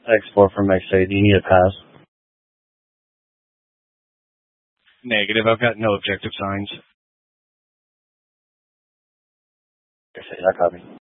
X4 from X8. Do you need a pass? Negative. I've got no objective signs. I copy.